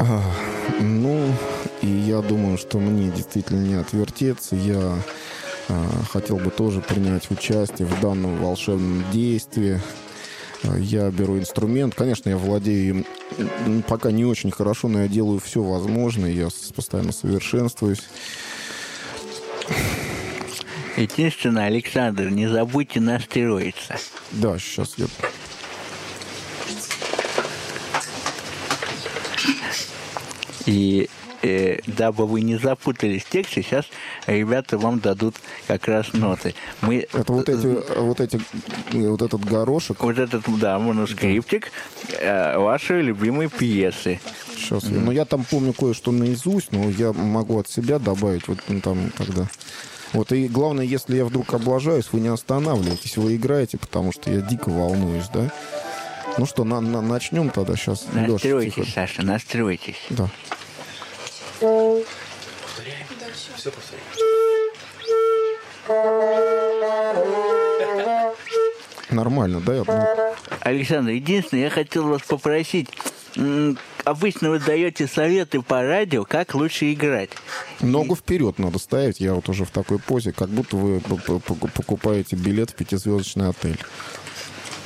Ну, и я думаю, что мне действительно не отвертеться. Я хотел бы тоже принять участие в данном волшебном действии. Я беру инструмент. Конечно, я владею им пока не очень хорошо, но я делаю все возможное. Я постоянно совершенствуюсь. Единственное, Александр, не забудьте настроиться. Да, сейчас я... И дабы вы не запутались в тексте, сейчас ребята вам дадут как раз ноты. Это вот этот горошек. Вот этот, да, манускриптик вашей любимой пьесы. Сейчас. Ну, я там помню кое-что наизусть, но я могу от себя добавить. Вот там тогда. Вот, и главное, если я вдруг облажаюсь, вы не останавливаетесь, вы играете, потому что я дико волнуюсь, да? Ну что, начнем тогда сейчас. Настройтесь, Леша, Саша, настройтесь. Да. Все повторяем. Нормально, да? Я думаю. Александр, единственное, я хотел вас попросить. Обычно вы даете советы по радио, как лучше играть. Ногу вперед надо ставить. Я вот уже в такой позе, как будто вы покупаете билет в 5-звездочный отель.